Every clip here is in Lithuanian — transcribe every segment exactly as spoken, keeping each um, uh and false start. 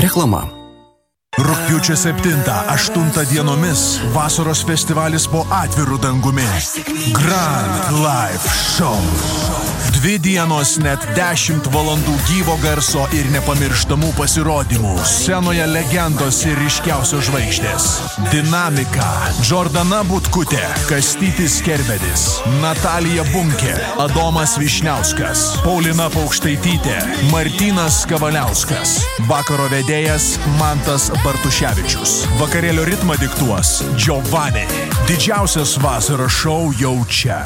Reklama. Rugpjūčio septintą aštuntą dienomis vasaros festivalis po atviru dangumi. Grand Live Show. Dvi dienos net dešimt valandų gyvo garso ir nepamirštamų pasirodymų. Scenoje legendos ir ryškiausios žvaigždės. Dinamika. Džordana Butkutė, Kastytis Kerbedis, Natalija Bunkė, Adomas Višniauskas, Paulina Paukštaitytė, Martynas Kavaliauskas. Vakaro vedėjas Mantas Bartuševičius. Vakarėlio ritmą diktuos Giovanni. Didžiausias vasaros šou jau čia.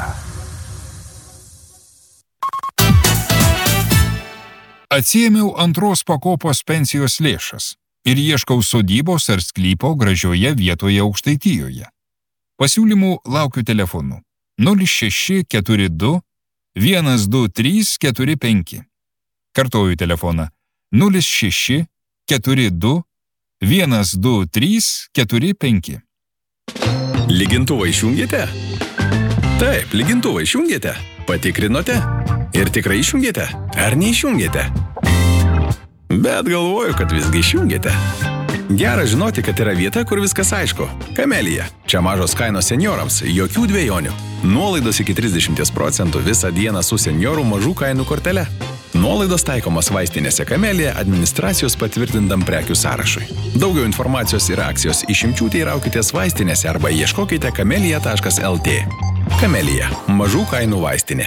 Atsiėmiau antros pakopos pensijos lėšas ir ieškau sodybos ar sklypo gražioje vietoje Aukštaitijoje. Pasiūlymų laukiu telefonu nulis šeši keturi du vienas du trys keturi penki. Kartoju telefoną nulis šeši keturi du vienas du trys keturi penki. Lygintuvą išjungėte? Taip, lygintuvą išjungėte. Patikrinote? Ir tikrai išjungėte? Ar neišjungėte? Bet galvoju, kad visgi išjungėte. Gera žinoti, kad yra vieta, kur viskas aišku. Kamelija. Čia mažos kainos seniorams, jokių dvejonių. Nuolaidos iki trisdešimt procentų visą dieną su seniorų mažų kainų kortele. Nuolaidos taikomas vaistinėse Kamelija administracijos patvirtintam prekių sąrašui. Daugiau informacijos ir akcijos išimčių teiraukitės vaistinėse arba ieškokite kamelija taškas lt. Kamelija. Mažų kainų vaistinė.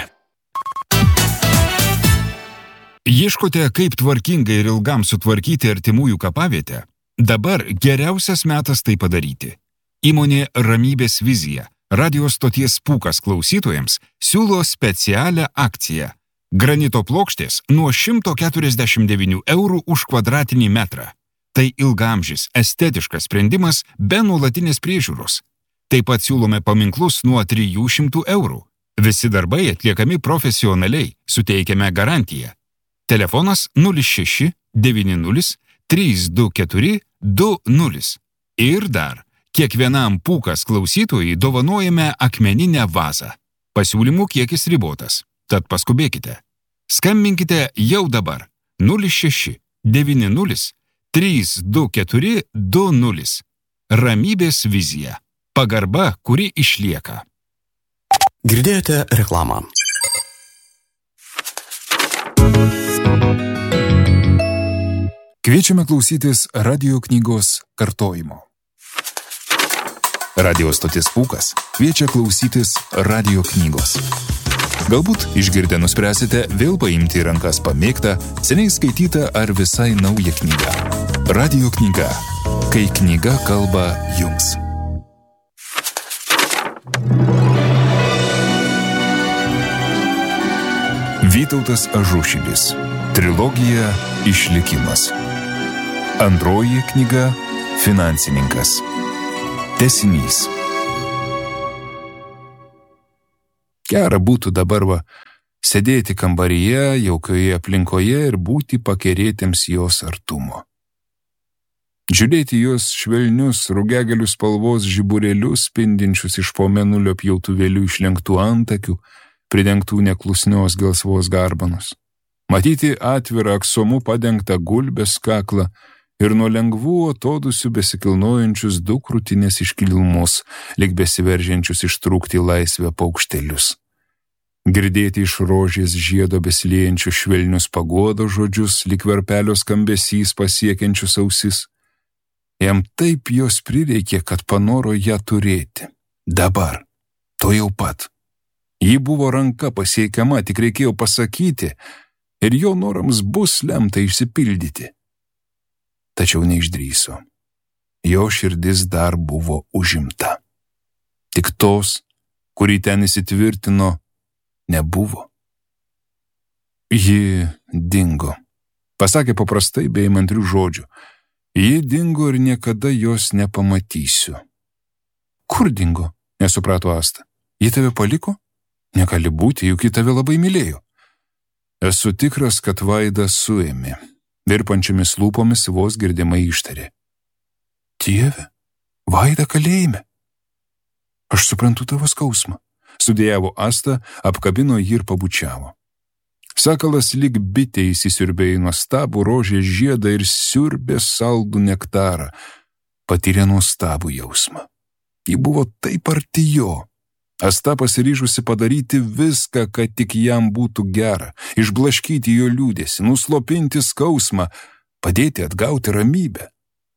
Ieškote, kaip tvarkingai ir ilgam sutvarkyti artimųjų kapavietę? Dabar geriausias metas tai padaryti. Įmonė Ramybės vizija, radio stoties Pūkas klausytojams, siūlo specialią akciją. Granito plokštės nuo šimto keturiasdešimt devynių eurų už kvadratinį metrą. Tai ilgaamžis, estetiškas sprendimas be nuolatinės priežiūros. Taip pat siūlome paminklus nuo trijų šimtų eurų. Visi darbai atliekami profesionaliai, suteikiame garantiją. Telefonas nulis šeši devyni nulis trys du keturi du nulis. Ir dar, kiekvienam Pūkas klausytojui dovanojame akmeninę vazą. Pasiūlymų kiekis ribotas, tad paskubėkite. Skambinkite jau dabar nulis šeši devyni nulis trys du keturi du nulis. Ramybės vizija. Pagarba, kuri išlieka. Girdėjote reklamą. Kviečiame klausytis radio knygos kartojimo. Radio stotis Pūkas kviečia klausytis radio knygos. Galbūt išgirdę nuspręsite vėl paimti į rankas pamėgtą, seniai skaitytą ar visai naują knygą. Radio knyga. Kai knyga kalba jums. Vytautas Ažušilis. Trilogija Išlikimas. Antroji knyga Finansininkas. Tęsinys. Gera būtų dabar va sėdėti kambaryje, jaukioje aplinkoje ir būti pakerėtiems jos artumo. Žiūrėti jos švelnius, rugiagėlių spalvos žiburėlius, spindinčius iš po mėnulio pjautuvėlių išlenktų antakių, pridengtų neklusnios gelsvos garbanos. Matyti atvirą aksomu padengtą gulbės kaklą ir nuo lengvų atodusių besikilnojančius du krūtinės iškilmus, lyg besiveržiančius ištrūkti laisvę paukštelius. Girdėti iš rožės žiedo besiliejančius švelnius paguodo žodžius, lyg verpelio skambesys pasiekiančius ausis. Jam taip jos prireikė, kad panoro ją turėti. Dabar. To jau pat. Ji buvo ranka pasiekiama, tik reikėjo pasakyti, ir jo norams bus lemta išsipildyti. Tačiau neišdrįso. Jo širdis dar buvo užimta. Tik tos, kuri ten įsitvirtino, nebuvo. Ji dingo. Pasakė paprastai be įmantrių žodžių. Ji dingo ir niekada jos nepamatysiu. Kur dingo? Nesuprato Asta. Ji tave paliko? Negali būti, juk ji tave labai mylėjo. Esu tikras, kad Vaida suėmė. Virpančiomis lūpomis vos girdimai ištarė. Dieve, Vaida kalėjime. Aš suprantu tavo skausmą. Sudėjavo Asta, apkabino jį ir pabučiavo. Sakalas lyg bitė įsisiurbė į nuostabų rožės žiedą ir siurbė saldų nektarą. Patyrė nuostabų jausmą. Ji buvo taip arti jo. Asta pasiryžusi padaryti viską, kad tik jam būtų gera, išblaškyti jo liūdėsį, nuslopinti skausmą, padėti atgauti ramybę.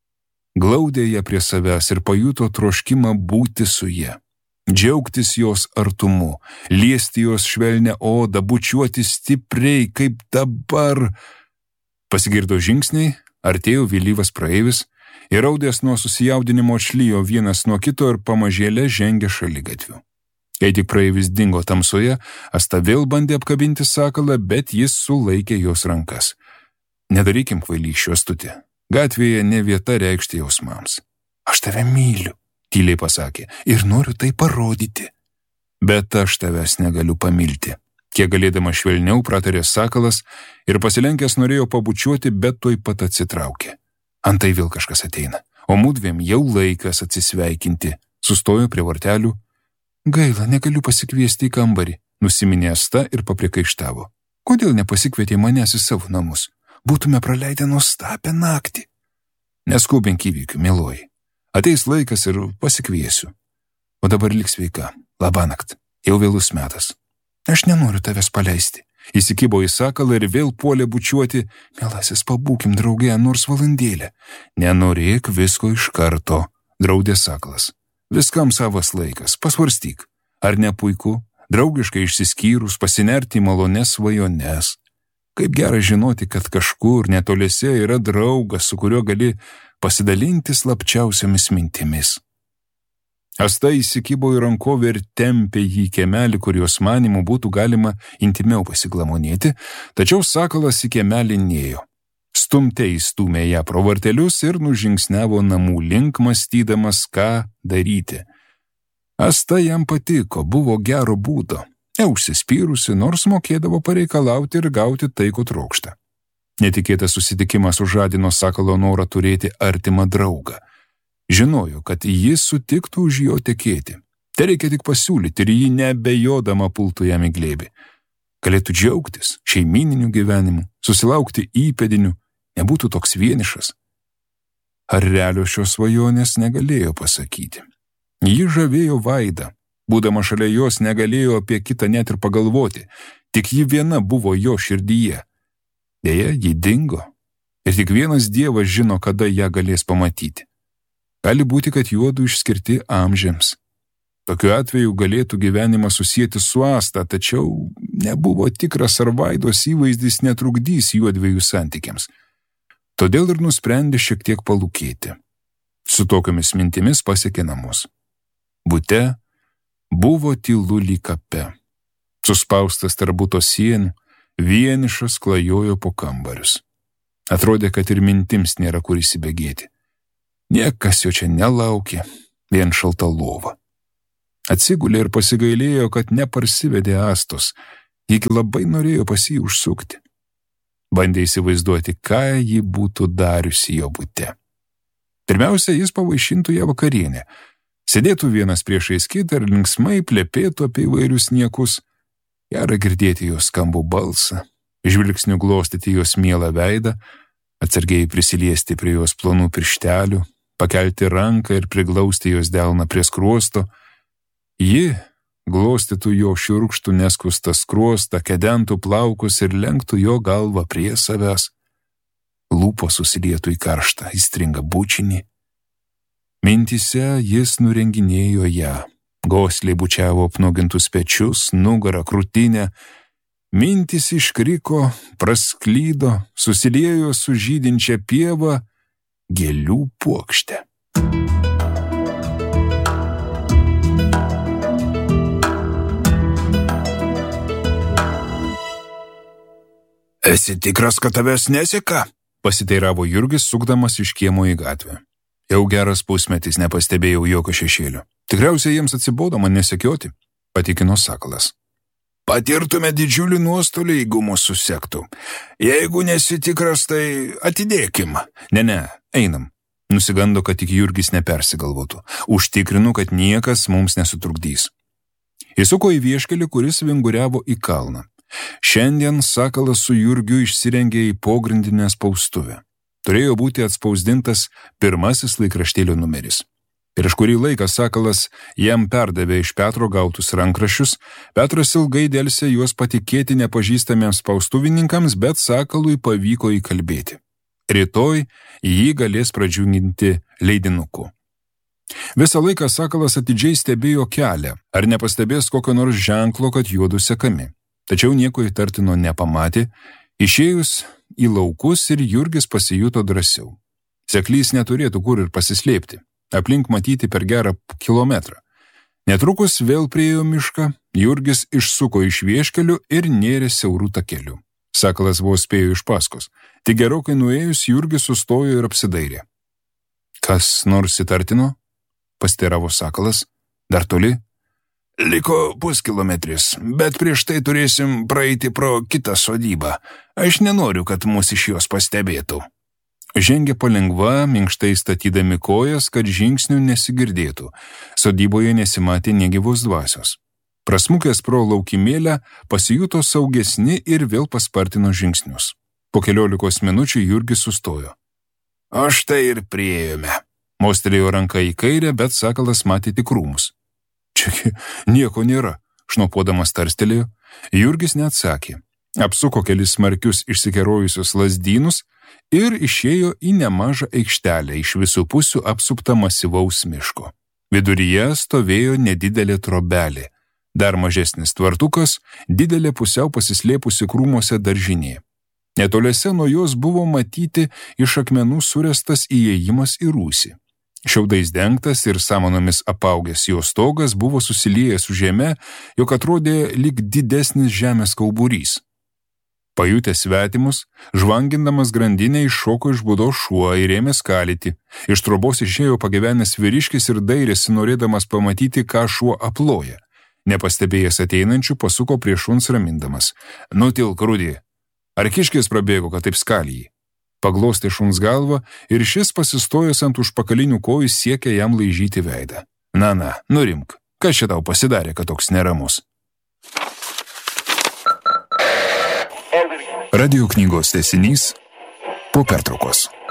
Glaudė ją prie savęs ir pajuto troškimą būti su ja. Džiaugtis jos artumu, liesti jos švelnią odą, bučiuoti stipriai, kaip dabar. Pasigirdo žingsniai, artėjo vėlyvas praeivis, ir raudės nuo susijaudinimo atšlijo vienas nuo kito ir pamažėlė žengė šaligatviu. Kai tik praeivis dingo tamsoje, Asta vėl bandė apkabinti Sakalą, bet jis sulaikė jos rankas. Nedarykim kvailykščio, Astutė. Gatvėje ne vieta reikšti jausmams. Aš tave myliu, tyliai pasakė, ir noriu tai parodyti. Bet aš tavęs negaliu pamilti. Kiek galėdama švelniau pratarė Sakalas ir pasilenkęs norėjo pabučiuoti, bet tuoj pat atsitraukė. Antai vėl kažkas ateina, o mudviem jau laikas atsisveikinti. Sustojo prie vartelių. Gaila, negaliu pasikviesti į kambarį, nusiminė Asta ir papriekaištavo. Kodėl nepasikvietė manęs į savo namus? Būtume praleidę nuostabę naktį. Neskubink įvykių, mieloji. Ateis laikas ir pasikviesiu. O dabar lik sveika. Labanakt. Jau vėlus metas. Aš nenoriu tavęs paleisti. Įsikibo į Sakalą ir vėl puolė bučiuoti. Mielasis, pabūkim drauge nors valandėlę. Nenorėk visko iš karto, draudė Sakalas. Viskam savas laikas. Pasvarstyk. Ar ne puiku, draugiškai išsiskyrus, pasinerti į malones svajones. Kaip gera žinoti, kad kažkur netoliese yra draugas, su kuriuo gali pasidalinti slapčiausiamis mintimis. Asta įsikibo į rankovę ir tempė jį į kiemelį, kur jos manimų būtų galima intimiau pasiglamonėti, tačiau Sakalas į kiemelį nėjo. Stumte įstūmė ją pro vartelius ir nužingsniavo namų link, mąstydamas, ką daryti. Asta jam patiko, buvo gero būdo, neužsispyrusi, nors mokėdavo pareikalauti ir gauti tai, ko trokšta. Netikėtas susitikimas užžadino Sakalo norą turėti artimą draugą. Žinojo, kad jis sutiktų už jo tekėti. Tai reikia tik pasiūlyti ir jį nebejodama pultų jam į glėbį. Galėtų džiaugtis šeimininiu gyvenimu, susilaukti įpėdinių, nebūtų toks vienišas. Ar realios šios svajonės negalėjo pasakyti. Ji žavėjo Vaidą. Būdama šalia jos negalėjo apie kitą net ir pagalvoti. Tik ji viena buvo jo širdyje. Deja, ji dingo. Ir tik vienas Dievas žino, kada ją galės pamatyti. Gali būti, kad juodu išskirti amžiams. Tokiu atveju galėtų gyvenimą susijęti su Asta, tačiau nebuvo tikras, ar Vaidos įvaizdis netrukdys juodviejų santykiams. Todėl ir nusprendė šiek tiek palūkėti. Su tokiamis mintimis pasiekė namus. Bute buvo tylu lyg kape. Suspaustas tarp buto sienų, vienišas klajojo po kambarius. Atrodė, kad ir mintims nėra kur įsibėgėti. Niekas jo čia nelaukė, vien šalta lova. Atsigulė ir pasigailėjo, kad neparsivedė Astos, ji labai norėjo pas jį užsukti. Bandė įsivaizduoti, ką ji būtų dariusi jo bute. Pirmiausia, jis pavaišintų ją vakarienę, sėdėtų vienas priešais kitą ir linksmai plepėtų apie įvairius niekus. Gera girdėti jos skambų balsą, žvilgsniu glostyti jos mielą veidą, atsargiai prisiliesti prie jos plonų pirštelių, pakelti ranką ir priglausti jos delną prie skruosto. Ji glostytų jo šiurkštų neskustą skruostą, kedentų plaukus ir lenktų jo galvą prie savęs. Lūpos susilietų į karštą, įstringą bučinį. Mintise jis nurenginėjo ją, gosliai bučiavo apnuogintus pečius, nugarą, krūtinę. Mintys iškriko, prasklydo, susiliejo su žydinčia pieva, gėlių puokšte. Esi tikras, kad tavęs neseka? Pasiteiravo Jurgis, sukdamas iš kiemo į gatvę. Jau geras pusmetis nepastebėjau jokio šešėlio. Tikriausiai jiems atsibodo man nesekioti, patikino Sakalas. Patirtume didžiulį nuostolį, jeigu mūsų susektų. Jeigu nesi tikras, tai atidėkim. Ne, ne, einam. Nusigando, kad tik Jurgis nepersigalvotų. Užtikrinu, kad niekas mums nesutrukdys. Įsuko į vieškelį, kuris vinguriavo į kalną. Šiandien Sakalas su Jurgiu išsirengė į pogrindinę spaustuvę. Turėjo būti atspausdintas pirmasis laikraštėlio numeris. Prieš kurį laiką Sakalas jam perdavė iš Petro gautus rankraščius, Petras ilgai delsė juos patikėti nepažįstamiems spaustuvininkams, bet Sakalui pavyko įkalbėti. Rytoj jį galės pradžiuginti leidinuku. Visą laiką Sakalas atidžiai stebėjo kelią, ar nepastebės kokio nors ženklo, kad juodu sekami. Tačiau nieko įtartino nepamatė, išėjus į laukus ir Jurgis pasijuto drąsiau. Seklys neturėtų kur ir pasislėpti, aplink matyti per gerą kilometrą. Netrukus vėl priėjo mišką, Jurgis išsuko iš vieškelių ir nėrė siaurų takelių. Sakalas vos spėjo iš paskos. Tik gerokai nuėjus, Jurgis sustojo ir apsidairė. Kas nors įtartino? Pasteiravo Sakalas. Dar toli? Liko puskilometris, bet prieš tai turėsim praeiti pro kitą sodybą. Aš nenoriu, kad mus iš jos pastebėtų. Žengė palengva, minkštai statydami kojas, kad žingsnių nesigirdėtų. Sodyboje nesimatė negyvos dvasios. Prasmukęs pro laukimėlę, pasijuto saugesni ir vėl paspartino žingsnius. Po keliolikos minučių Jurgis sustojo. O štai ir priėjome. Mostelėjo ranką į kairę, bet Sakalas matė tik krūmus. Čia nieko nėra, šnopuodamas tarstelėjo. Jurgis neatsakė. Apsuko kelis smarkius išsikerojusius lazdynus ir išėjo į nemažą aikštelę iš visų pusių apsuptą masyvaus miško. Viduryje stovėjo nedidelė trobelė, dar mažesnis tvartukas, didelė pusiau pasislėpusi krūmuose daržinė. Netoliese nuo jos buvo matyti iš akmenų suręstas įėjimas į rūsį. Šiaudais dengtas ir samanomis apaugęs jo stogas buvo susiliejęs su žeme, jog atrodė lyg didesnis žemės kauburys. Pajutęs svetimus, žvangindamas grandinę iššoko iš būdos šuo ir ėmė skalyti. Iš trobos išėjo pagyvenęs vyriškis ir dairėsi, norėdamas pamatyti, ką šuo aploja. Nepastebėjęs ateinančių, pasuko prie šuns ramindamas. Nutilk, Rudi. Ar kiškis prabėgo, kad taip skalijai? Paglostė šuns galvą ir šis pasistojęs ant užpakalinių kojų siekė jam laižyti veidą. Na, na, nurimk. Kas čia tau pasidarė, kad toks neramus? Radio knygos tęsinys po pertraukos.